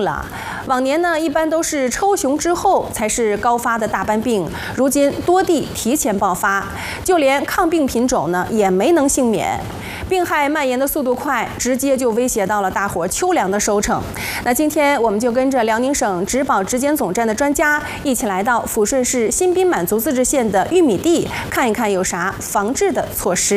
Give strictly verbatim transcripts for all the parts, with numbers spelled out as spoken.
了。往年呢，一般都是抽熊之后才是高发的大斑病，如今多地提前爆发，就连抗病品种呢也没能幸免。病害蔓延的速度快，直接就威胁到了大伙秋粮的收成。那今天我们就跟着辽宁省植保质检总站的专家一起来到抚顺市新宾满族自治县的玉米地，看一看有啥防治的措施。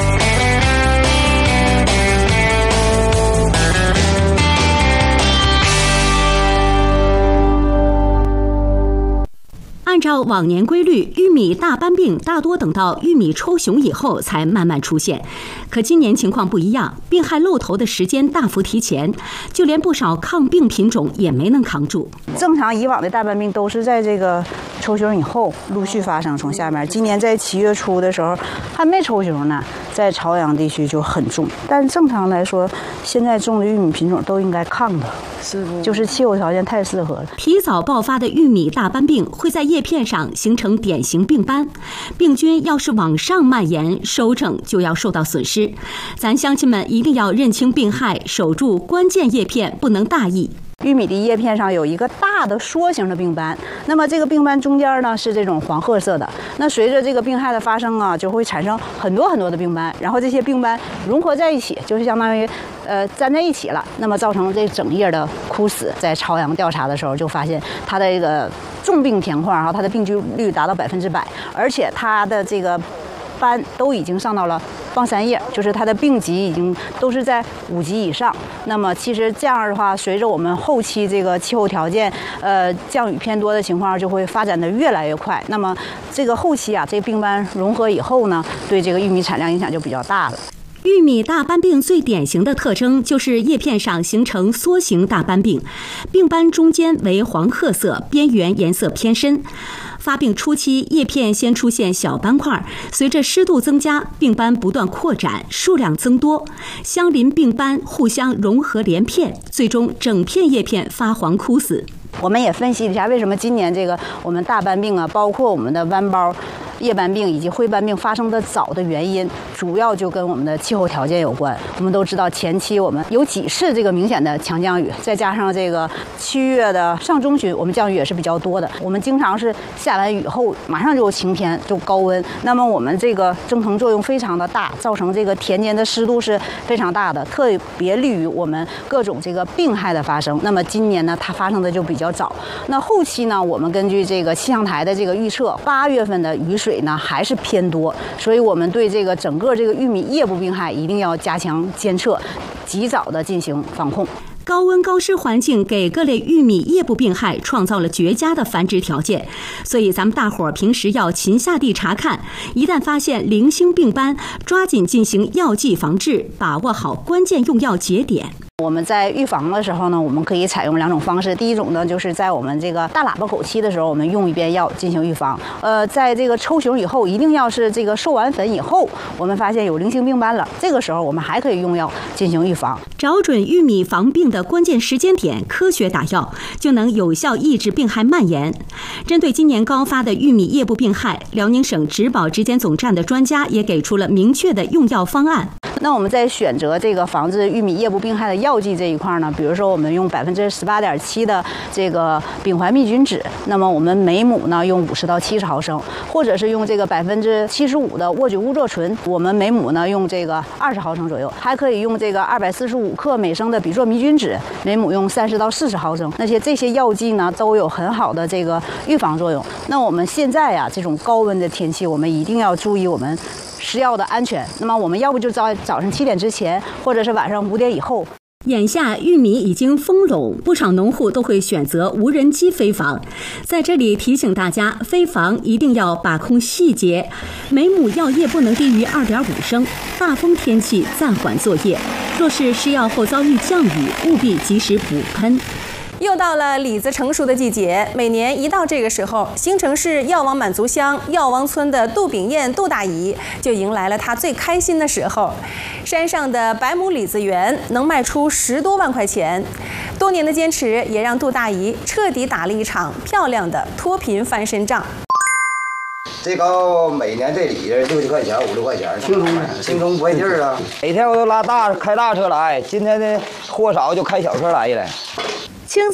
按照往年规律，玉米大斑病大多等到玉米抽熊以后才慢慢出现。可今年情况不一样，病害露头的时间大幅提前，就连不少抗病品种也没能扛住。 正常以往的大斑病都是在这个抽熊以后陆续发生，从下面。今年在七月初的时候还没抽熊呢，在朝阳地区就很重。但正常来说，现在种的玉米品种都应该抗的，是不？就是气候条件太适合了。 提早爆发的玉米大斑病会在叶片上形成典型病斑，病菌要是往上蔓延，收成就要受到损失。咱乡亲们一定要认清病害，守住关键叶片，不能大意。 玉米的叶片上有一个大的梭形的病斑，那么这个病斑中间呢是这种黄褐色的。那随着这个病害的发生啊，就会产生很多很多的病斑，然后这些病斑融合在一起，就是相当于呃粘在一起了，那么造成这整叶的枯死。在朝阳调查的时候就发现它的这个重病田况哈，它的病菌率达到百分之百，而且它的这个斑都已经上到了放三叶，就是它的病级已经都是在五级以上。那么其实这样的话，随着我们后期这个气候条件，呃降雨偏多的情况，就会发展的越来越快。那么这个后期啊，这病斑融合以后呢，对这个玉米产量影响就比较大了。 玉米大斑病最典型的特征就是叶片上形成梭形大斑病，病斑中间为黄褐色，边缘颜色偏深。发病初期，叶片先出现小斑块，随着湿度增加，病斑不断扩展，数量增多，相邻病斑互相融合连片，最终整片叶片发黄枯死。 我们也分析了一下，为什么今年这个我们大斑病啊，包括我们的弯苞叶斑病以及灰斑病发生的早的原因，主要就跟我们的气候条件有关。我们都知道，前期我们有几次这个明显的强降雨，再加上这个七月的上中旬，我们降雨也是比较多的。我们经常是下完雨后马上就晴天，就高温，那么我们这个蒸腾作用非常的大，造成这个田间的湿度是非常大的，特别利于我们各种这个病害的发生。那么今年呢，它发生的就比较早。那后期呢，我们根据这个气象台的这个预测，八月份的雨水呢还是偏多，所以我们对这个整个这个玉米叶部病害一定要加强监测，及早的进行防控。 高温高湿环境给各类玉米叶部病害创造了绝佳的繁殖条件，所以咱们大伙儿平时要勤下地查看，一旦发现零星病斑，抓紧进行药剂防治，把握好关键用药节点。 我们在预防的时候呢，我们可以采用两种方式。第一种呢，就是在我们这个大喇叭口期的时候，我们用一遍药进行预防。呃，在这个抽熊以后，一定要是这个授完粉以后，我们发现有零星病斑了，这个时候我们还可以用药进行预防。 找准玉米防病的关键时间点，科学打药，就能有效抑制病害蔓延。针对今年高发的玉米叶部病害，辽宁省植保质检总站的专家也给出了明确的用药方案。 那我们在选择这个防治玉米叶部病害的药剂这一块呢，比如说我们用百分之十八点七的这个丙环灭菌酯，那么我们每亩呢用五十到七十毫升，或者是用这个百分之七十五的莴苣乌唑醇，我们每亩呢用这个二十毫升左右，还可以用这个二百四十五克每升的吡唑霉菌酯，每亩用三十到四十毫升。那些这些药剂呢都有很好的这个预防作用。那我们现在呀、啊、这种高温的天气，我们一定要注意我们施药的安全。那么我们要不就早早上七点之前，或者是晚上五点以后。 眼下玉米已经丰垄，不少农户都会选择无人机飞防。在这里提醒大家，飞防一定要把控细节，每亩药液不能低于二点五升。大风天气暂缓作业，若是施药后遭遇降雨，务必及时补喷。 又到了李子成熟的季节，每年一到这个时候，兴城市药王满族乡药王村的杜炳燕杜大姨就迎来了她最开心的时候。山上的百亩李子园能卖出十多万块钱，多年的坚持也让杜大姨彻底打了一场漂亮的脱贫翻身仗。 最高每年这里六七块钱、五六块钱，轻松轻松不费劲儿啊！每天我都拉大开大车来，今天的货少就开小车来了。